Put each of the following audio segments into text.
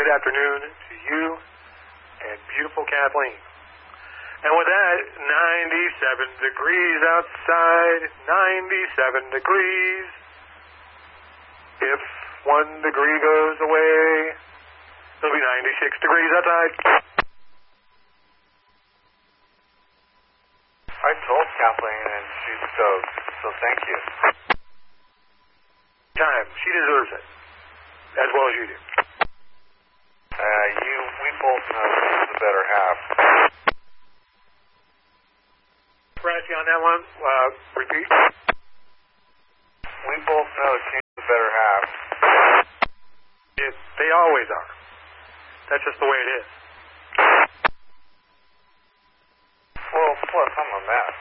afternoon to you and beautiful Kathleen. And with that, 97 degrees outside, 97 degrees. If 1 degree goes away, it'll be 96 degrees outside. I told Kathleen and she's stoked, so thank you. Time. She deserves it, as well as you do. We both know she's the better half. Francie, on that one, repeat. We both know she's the better half. They always are. That's just the way it is. Well, plus I'm a mess.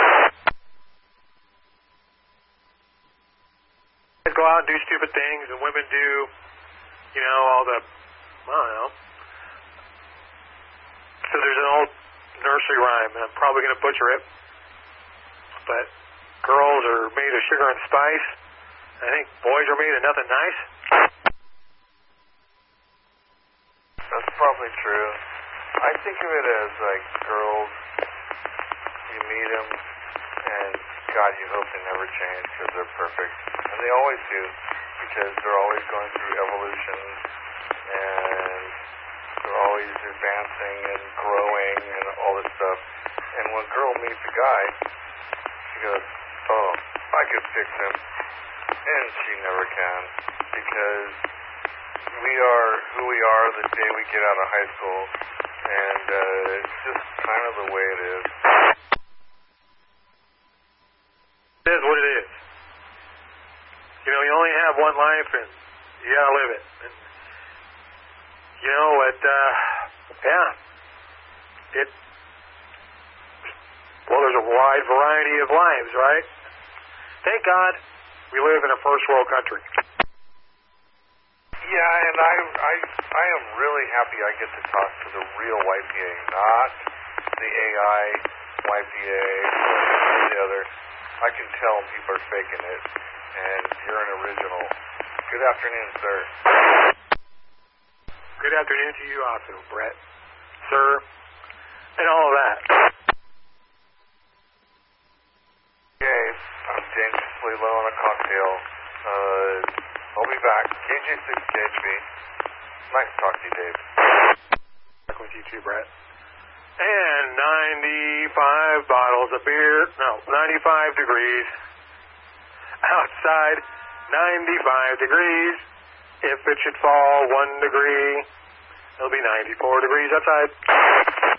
They go out and do stupid things, and women do, all the, I don't know. So there's an old nursery rhyme, and I'm probably going to butcher it, but girls are made of sugar and spice. I think boys are made of nothing nice. That's probably true. I think of it as like girls, you meet them, and God, you hope they never change because they're perfect. And they always do, because they're always going through evolution, and they're always advancing and growing and all this stuff. And when a girl meets a guy, she goes, oh, I could fix him. And she never can, because we are who we are the day we get out of high school, and it's just kind of the way it is. It is what it is. You only have one life, and you gotta live it. And there's a wide variety of lives, right? Thank God we live in a first world country. Yeah, and I am really happy I get to talk to the real YPA, not the AI YPA or the other. I can tell people are faking it, and you're an original. Good afternoon, sir. Good afternoon to you also, Brett, sir, and all of that. Okay, I'm dangerously low on a cocktail. I'll be back. KJ6KHB. Nice to talk to you, Dave. Back with you too, Brett. And 95 bottles of beer. No, 95 degrees. Outside, 95 degrees. If it should fall 1 degree, it'll be 94 degrees outside.